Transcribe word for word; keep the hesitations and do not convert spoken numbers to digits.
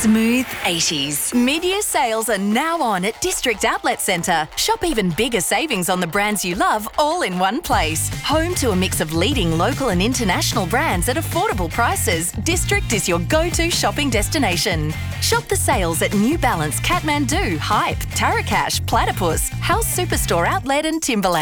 Smooth eighties. Mid-year sales are now on at District Outlet Centre. Shop even bigger savings on the brands you love all in one place. Home to a mix of leading local and international brands at affordable prices, District is your go-to shopping destination. Shop the sales at New Balance, Kathmandu, Hype, Tarakash, Platypus, House Superstore Outlet and Timberland.